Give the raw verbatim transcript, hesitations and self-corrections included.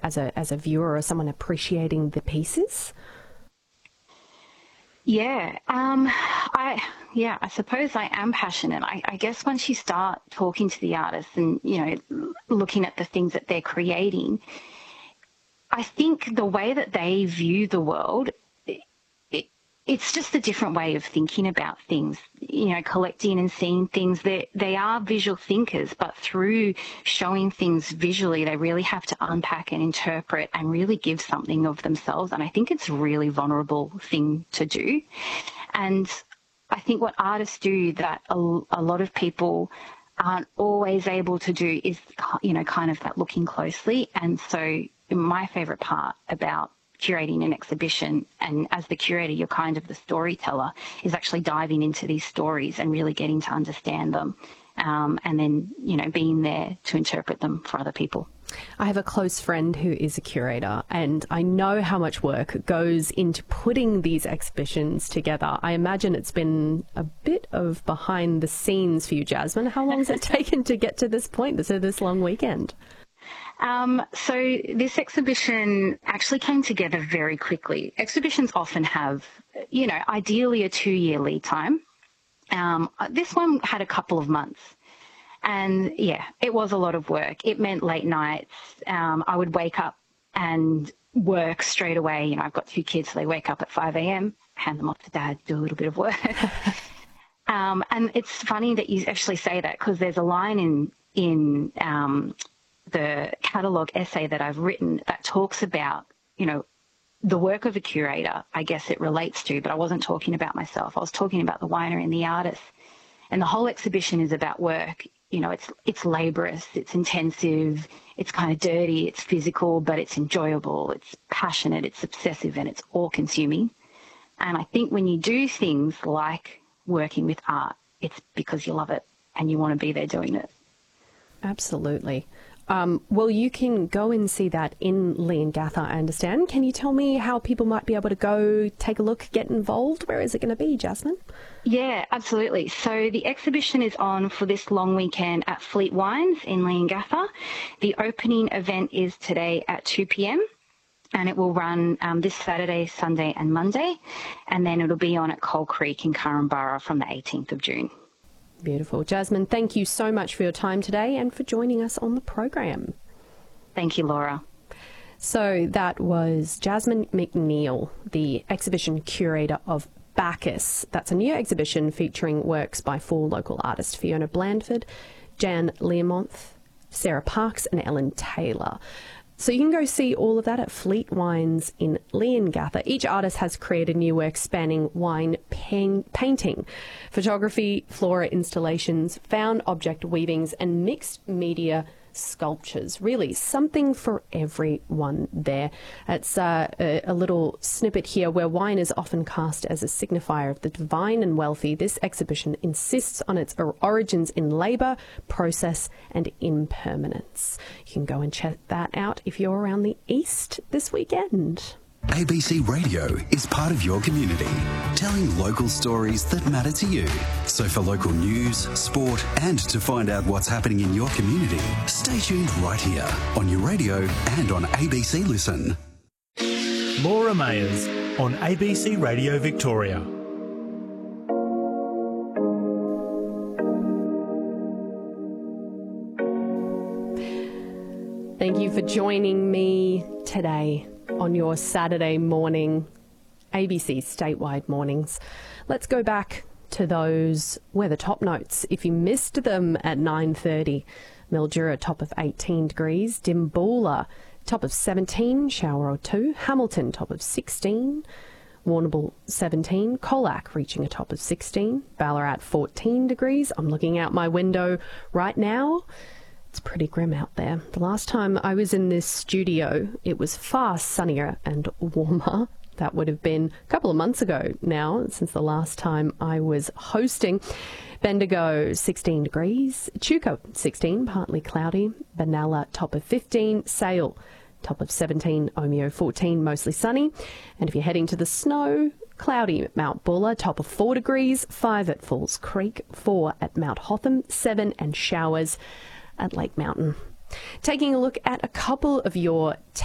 as a as a viewer or someone appreciating the pieces? Yeah, um, I yeah, I suppose I am passionate. I, I guess once you start talking to the artists and, you know, looking at the things that they're creating, I think the way that they view the world, it, it, it's just a different way of thinking about things, you know, collecting and seeing things. They, they are visual thinkers, but through showing things visually, they really have to unpack and interpret and really give something of themselves. And I think it's a really vulnerable thing to do. And I think what artists do that a, a lot of people aren't always able to do is, you know, kind of that looking closely. And so my favourite part about curating an exhibition, and as the curator, you're kind of the storyteller, is actually diving into these stories and really getting to understand them, um, and then, you know, being there to interpret them for other people. I have a close friend who is a curator, and I know how much work goes into putting these exhibitions together. I imagine it's been a bit of behind the scenes for you, Jasmine. How long has it taken to get to this point, so this long weekend? Um, so this exhibition actually came together very quickly. Exhibitions often have, you know, ideally a two-year lead time. Um, this one had a couple of months. And, yeah, it was a lot of work. It meant late nights. Um, I would wake up and work straight away. You know, I've got two kids, so they wake up at five a.m., hand them off to dad, do a little bit of work. um, and it's funny that you actually say that, because there's a line in, in um, the catalogue essay that I've written that talks about, you know, the work of a curator, I guess it relates to, but I wasn't talking about myself. I was talking about the winery and the artist. And the whole exhibition is about work. You know, it's it's laborious, it's intensive, it's kind of dirty, it's physical, but it's enjoyable, it's passionate, it's obsessive, and it's all-consuming. And I think when you do things like working with art, it's because you love it and you want to be there doing it. Absolutely. Um, well, you can go and see that in Leongatha, I understand. Can you tell me how people might be able to go take a look, get involved? Where is it going to be, Jasmine? Yeah, absolutely. So the exhibition is on for this long weekend at Fleet Wines in Leongatha. The opening event is today at two p.m. and it will run um, this Saturday, Sunday and Monday. And then it'll be on at Coal Creek in Korumburra from the eighteenth of June. Beautiful. Jasmine, thank you so much for your time today and for joining us on the program. Thank you, Laura. So that was Jasmine McNeil, the exhibition curator of Bacchus. That's a new exhibition featuring works by four local artists: Fiona Blandford, Jan Learmonth, Sarah Parks and Ellen Taylor. So you can go see all of that at Fleet Wines in Leongatha. Each artist has created new work spanning wine pain painting, photography, flora installations, found object weavings and mixed media sculptures. Really something for everyone there. It's uh, a, a little snippet here where wine is often cast as a signifier of the divine and wealthy. This exhibition insists on its origins in labour, process and impermanence. You can go and check that out if you're around the east this weekend. A B C Radio is part of your community, telling local stories that matter to you. So for local news, sport and to find out what's happening in your community, stay tuned right here on your radio and on A B C Listen. Laura Mayers on A B C Radio Victoria. Thank you for joining me today on your Saturday morning, A B C statewide mornings. Let's go back to those weather top notes. If you missed them at nine thirty, Mildura top of eighteen degrees, Dimboola top of seventeen, shower or two, Hamilton top of sixteen, Warrnambool seventeen, Colac reaching a top of sixteen, Ballarat fourteen degrees. I'm looking out my window right now. It's pretty grim out there. The last time I was in this studio, it was far sunnier and warmer. That would have been a couple of months ago now, since the last time I was hosting. Bendigo, sixteen degrees. Chuka, sixteen, partly cloudy. Benalla, top of fifteen. Sale, top of seventeen. Omeo, fourteen, mostly sunny. And if you're heading to the snow, cloudy at Mount Buller, top of four degrees. five at Falls Creek. four at Mount Hotham. seven and showers at Lake Mountain. Taking a look at a couple of your